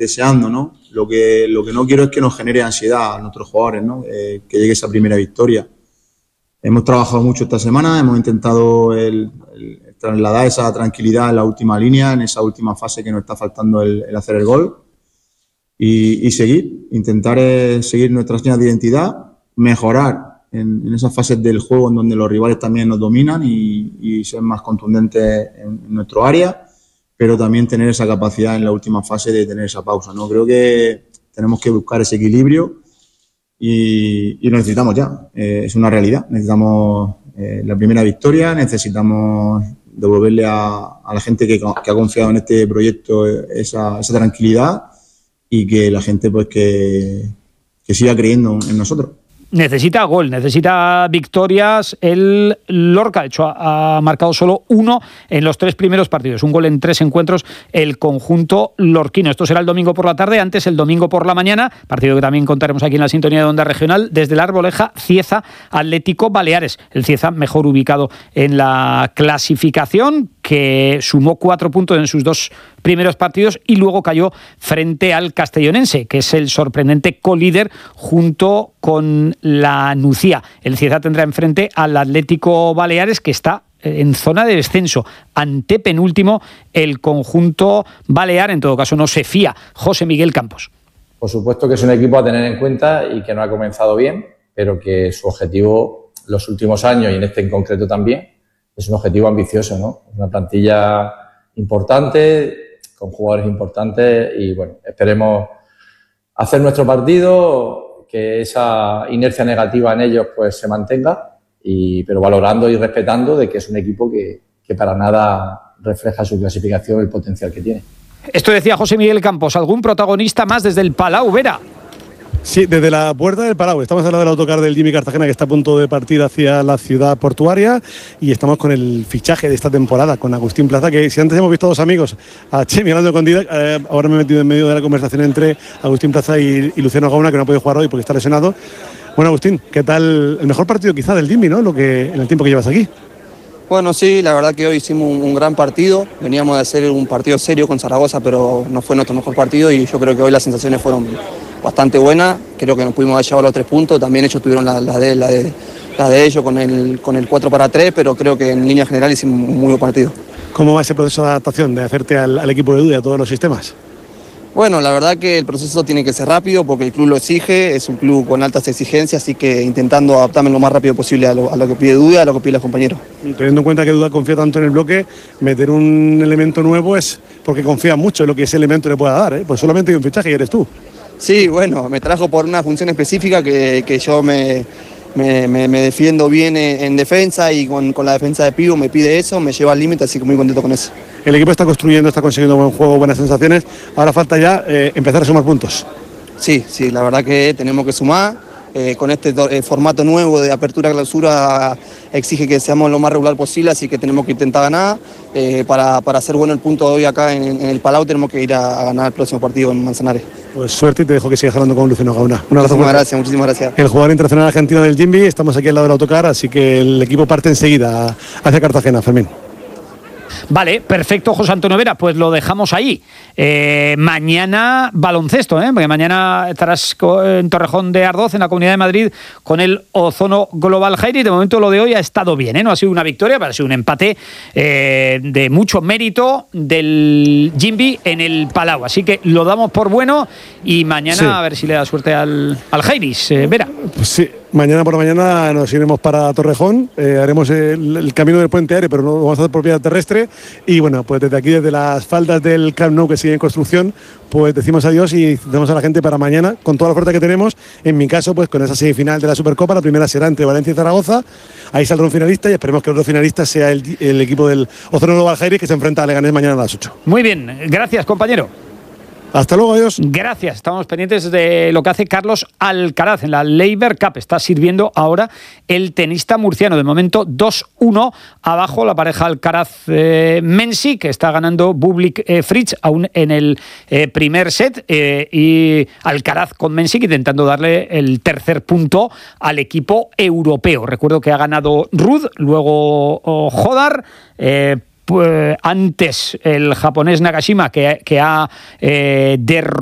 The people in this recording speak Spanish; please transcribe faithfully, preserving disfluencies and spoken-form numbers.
deseando, ¿no? Lo que, lo que no quiero es que nos genere ansiedad a nuestros jugadores, ¿no? Eh, que llegue esa primera victoria. Hemos trabajado mucho esta semana, hemos intentado el, el trasladar esa tranquilidad en la última línea, en esa última fase que nos está faltando el, el hacer el gol. Y, y seguir, intentar eh, seguir nuestras líneas de identidad, mejorar en, en esas fases del juego en donde los rivales también nos dominan y, y ser más contundentes en, en nuestro área, pero también tener esa capacidad en la última fase de tener esa pausa, ¿no? Creo que tenemos que buscar ese equilibrio y, y lo necesitamos ya, eh, es una realidad. Necesitamos eh, la primera victoria, necesitamos devolverle a, a la gente que, que ha confiado en este proyecto esa, esa tranquilidad y que la gente pues que, que siga creyendo en nosotros. Necesita gol, necesita victorias. El Lorca, de hecho, ha, ha marcado solo uno en los tres primeros partidos. Un gol en tres encuentros el conjunto lorquino. Esto será el domingo por la tarde, antes el domingo por la mañana, partido que también contaremos aquí en la sintonía de Onda Regional, desde la Arboleja, Cieza, Atlético Baleares. El Cieza mejor ubicado en la clasificación, que sumó cuatro puntos en sus dos primeros partidos y luego cayó frente al Castellonense, que es el sorprendente colíder junto con la Nucía. El Cieza tendrá enfrente al Atlético Baleares, que está en zona de descenso, antepenúltimo el conjunto balear. En todo caso no se fía José Miguel Campos. Por supuesto que es un equipo a tener en cuenta y que no ha comenzado bien, pero que su objetivo los últimos años y en este en concreto también es un objetivo ambicioso, ¿no? Una plantilla importante, con jugadores importantes y bueno, esperemos hacer nuestro partido, que esa inercia negativa en ellos pues se mantenga, y, pero valorando y respetando de que es un equipo que, que para nada refleja su clasificación y el potencial que tiene. Esto decía José Miguel Campos. ¿Algún protagonista más desde el Palau, Vera? Sí, desde la puerta del Palau. Estamos al lado del autocar del Jimmy Cartagena, que está a punto de partir hacia la ciudad portuaria, y estamos con el fichaje de esta temporada, con Agustín Plaza, que si antes hemos visto a dos amigos, a Chemi hablando con Didac, eh, ahora me he metido en medio de la conversación entre Agustín Plaza y, y Luciano Gauna, que no ha podido jugar hoy porque está lesionado. Bueno, Agustín, ¿qué tal? El mejor partido quizá del Jimmy, ¿no? Lo que, en el tiempo que llevas aquí. Bueno, sí, la verdad que hoy hicimos un, un gran partido. Veníamos de hacer un partido serio con Zaragoza, pero no fue nuestro mejor partido y yo creo que hoy las sensaciones fueron bastante buenas. Creo que nos pudimos haber llevado los tres puntos. También ellos tuvieron las la de, la de, la de ellos con el, con el cuatro para tres, pero creo que en línea general hicimos un muy buen partido. ¿Cómo va ese proceso de adaptación, de hacerte al, al equipo de Duda, a todos los sistemas? Bueno, la verdad que el proceso tiene que ser rápido porque el club lo exige, es un club con altas exigencias, así que intentando adaptarme lo más rápido posible a lo, a lo que pide Duda, a lo que piden los compañeros. Teniendo en cuenta que Duda confía tanto en el bloque, meter un elemento nuevo es porque confía mucho en lo que ese elemento le pueda dar, ¿eh? Pues solamente hay un fichaje y eres tú. Sí, bueno, me trajo por una función específica que, que yo me, me, me, me defiendo bien en, en defensa y con, con la defensa de Pivo me pide eso, me lleva al límite, así que muy contento con eso. El equipo está construyendo, está consiguiendo buen juego, buenas sensaciones. Ahora falta ya eh, empezar a sumar puntos. Sí, sí, la verdad que tenemos que sumar. Eh, con este eh, formato nuevo de apertura-clausura exige que seamos lo más regular posible, así que tenemos que intentar ganar. Eh, para, para hacer bueno el punto de hoy acá en, en el Palau tenemos que ir a, a ganar el próximo partido en Manzanares. Pues suerte y te dejo que sigas hablando con Luciano Gauna. Un abrazo. Muchísimas gracias, muchísimas gracias. El jugador internacional argentino del Jimby, estamos aquí al lado del autocar, así que el equipo parte enseguida hacia Cartagena, Fermín. Vale, perfecto, José Antonio Vera, pues lo dejamos ahí. Eh, mañana baloncesto, ¿eh? Porque mañana estarás en Torrejón de Ardoz, en la Comunidad de Madrid, con el Ozono Global Jairi. De momento lo de hoy ha estado bien, ¿eh? No ha sido una victoria, pero ha sido un empate eh, de mucho mérito del Jimby en el Palau. Así que lo damos por bueno y mañana sí. A ver si le da suerte al, al Jairis, eh, Vera. Pues sí. Mañana por la mañana nos iremos para Torrejón, eh, haremos el, el camino del puente aéreo, pero no vamos a hacer por vía terrestre. Y bueno, pues desde aquí, desde las faldas del Camp Nou que sigue en construcción, pues decimos adiós y decimos a la gente para mañana, con toda la oferta que tenemos. En mi caso, pues con esa semifinal de la Supercopa, la primera será entre Valencia y Zaragoza. Ahí saldrá un finalista y esperemos que el otro finalista sea el, el equipo del Ozono Global Jairi, que se enfrenta a Leganés mañana a las ocho. Muy bien, gracias, compañero. Hasta luego, adiós. Gracias. Estamos pendientes de lo que hace Carlos Alcaraz en la Laver Cup. Está sirviendo ahora el tenista murciano. De momento dos uno abajo la pareja Alcaraz-Mensi, eh, que está ganando Bublik-Fritz eh, aún en el eh, primer set. Eh, y Alcaraz con Mensi intentando darle el tercer punto al equipo europeo. Recuerdo que ha ganado Ruud, luego oh, Hodar, eh, Pues antes el japonés Nagashima, que, que ha eh, derrotado